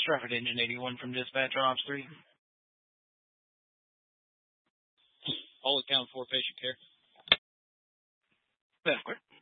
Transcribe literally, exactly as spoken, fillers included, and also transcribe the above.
Stratford Engine eighty-one from dispatch on Ops three. All account for patient care. That's correct.